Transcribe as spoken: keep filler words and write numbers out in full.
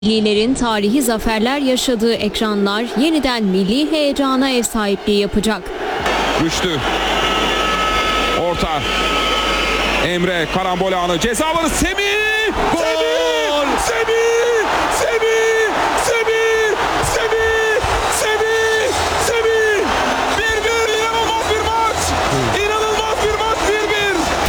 Millilerin tarihi zaferler yaşadığı ekranlar yeniden milli heyecana ev sahipliği yapacak. Rüştü. Orta. Emre karambol anı. Ceza alanı Semih. Gol!